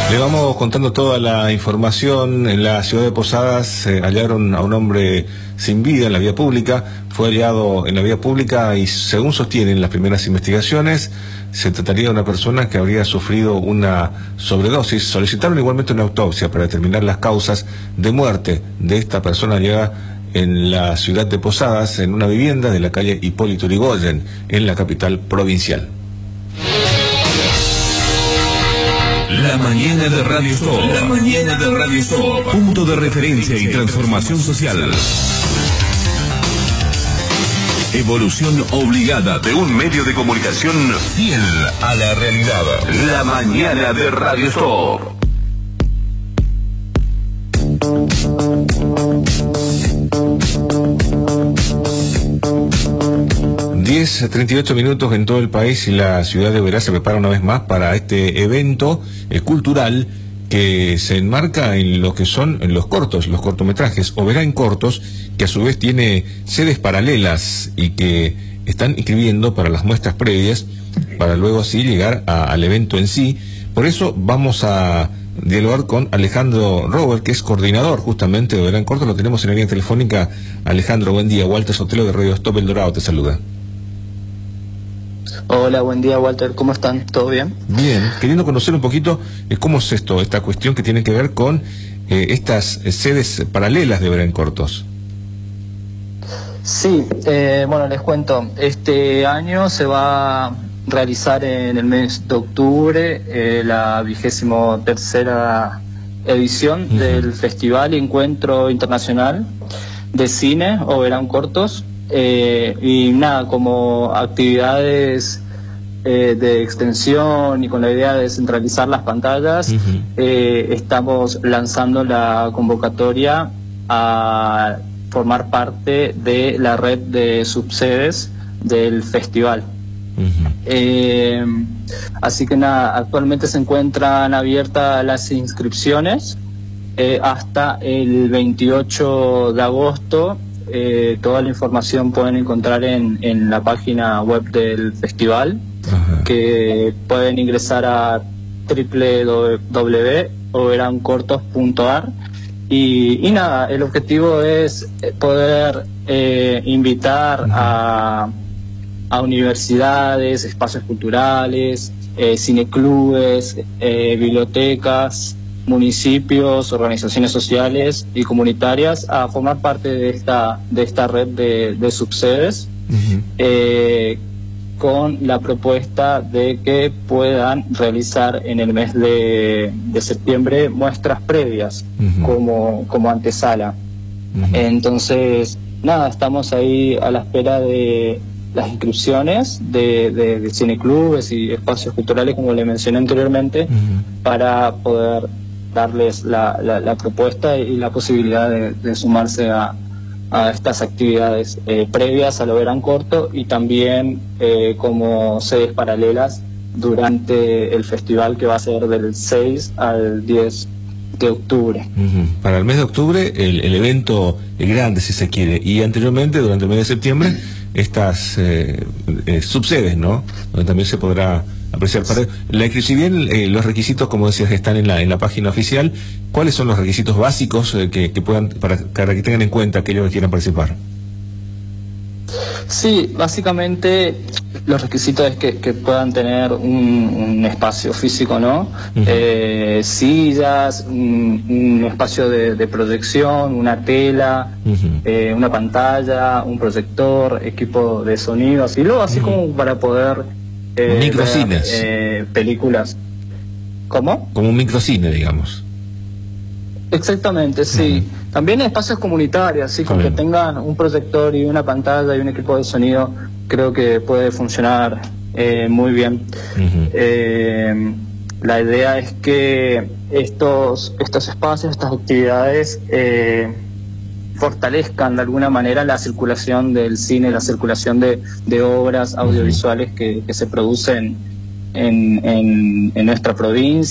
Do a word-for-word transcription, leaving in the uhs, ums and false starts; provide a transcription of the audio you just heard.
Le vamos contando toda la información. En la ciudad de Posadas eh, hallaron a un hombre sin vida en la vía pública. Fue hallado en la vía pública y, según sostienen las primeras investigaciones, se trataría de una persona que habría sufrido una sobredosis. Solicitaron igualmente una autopsia para determinar las causas de muerte de esta persona hallada en la ciudad de Posadas, en una vivienda de la calle Hipólito Yrigoyen, en la capital provincial. La mañana de Radio Stop. La mañana de Radio Stop. Punto de referencia y transformación social. Evolución obligada de un medio de comunicación fiel a la realidad. La mañana de Radio Stop. diez treinta y ocho minutos en todo el país, y la ciudad de Oberá se prepara una vez más para este evento eh, cultural que se enmarca en lo que son en los cortos, los cortometrajes, Oberá en Cortos, que a su vez tiene sedes paralelas y que están inscribiendo para las muestras previas, para luego así llegar a, al evento en sí. Por eso vamos a dialogar con Alejandro Robert, que es coordinador justamente de Oberá en Cortos. Lo tenemos en la línea telefónica. Alejandro, buen día. Walter Sotelo de Radio Stop El Dorado te saluda. Hola, buen día, Walter, ¿cómo están? ¿Todo bien? Bien, queriendo conocer un poquito eh, cómo es esto, esta cuestión que tiene que ver con eh, estas eh, sedes paralelas de Oberá en Cortos. Sí, eh, bueno, les cuento, este año se va a realizar en el mes de octubre eh, la vigésimo tercera edición uh-huh. del Festival Encuentro Internacional de Cine Oberá en Cortos. Eh, y nada, como actividades eh, de extensión y con la idea de centralizar las pantallas, uh-huh. eh, estamos lanzando la convocatoria a formar parte de la red de subsedes del festival. Uh-huh. Eh, así que nada, actualmente se encuentran abiertas las inscripciones eh, hasta el veintiocho de agosto. Eh, toda la información pueden encontrar en, en la página web del festival. Ajá. Que pueden ingresar a doble u doble u doble u punto oberá en cortos punto a r y, y nada, el objetivo es poder eh, invitar a, a universidades, espacios culturales, eh, cineclubes, eh, bibliotecas, municipios, organizaciones sociales y comunitarias a formar parte de esta de esta red de, de subsedes, uh-huh. eh, con la propuesta de que puedan realizar en el mes de, de septiembre muestras previas, uh-huh. como, como antesala. Uh-huh. Entonces, nada, estamos ahí a la espera de las inscripciones de, de, de cineclubes y espacios culturales, como le mencioné anteriormente, uh-huh. para poder darles la, la, la propuesta y la posibilidad de, de sumarse a, a estas actividades eh, previas al Oberá en Corto, y también eh, como sedes paralelas durante el festival, que va a ser del seis al diez de octubre. Uh-huh. Para el mes de octubre el, el evento grande, si se quiere, y anteriormente durante el mes de septiembre estas eh, eh, subsedes, ¿no? Donde también se podrá apreciar. Para la, si bien eh, los requisitos, como decías, están en la en la página oficial, ¿cuáles son los requisitos básicos eh, que, que puedan para, para que tengan en cuenta aquellos que quieran participar? Sí, básicamente los requisitos es que, que puedan tener un, un espacio físico, ¿no? Uh-huh. Eh, sillas, un, un espacio de, de proyección, una tela, uh-huh. eh, una pantalla, un proyector, equipo de sonido, así, luego así uh-huh. como para poder eh, microcines, ver, eh, películas. ¿Cómo? Como un microcine, digamos. Exactamente, sí. Uh-huh. También espacios comunitarios, así con que tengan un proyector y una pantalla y un equipo de sonido, creo que puede funcionar eh, muy bien. Uh-huh. Eh, la idea es que estos estos espacios, estas actividades eh, fortalezcan de alguna manera la circulación del cine, la circulación de, de obras audiovisuales uh-huh. que, que se producen en, en, en nuestra provincia.